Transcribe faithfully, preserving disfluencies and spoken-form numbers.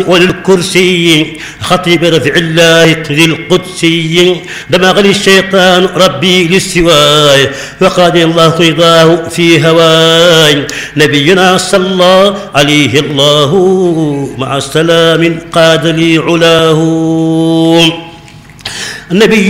وللكرسي خطيب رفع الله ذي القدسي دمغ لي الشيطان ربي للسواي وقاد الله رضاه في هواي نبينا صلى عليه الله مع السلام قاد لي علاه النبي